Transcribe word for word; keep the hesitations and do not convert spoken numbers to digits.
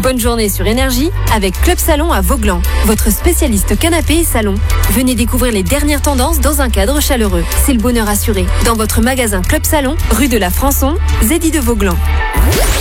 bonne journée sur Énergie avec Club Salon à Vauglan, votre spécialiste canapé et salon. Venez découvrir les dernières tendances dans un cadre chaleureux. C'est le bonheur assuré. Dans votre magasin Club Salon, rue de la Françon, Zédy de Vauglan.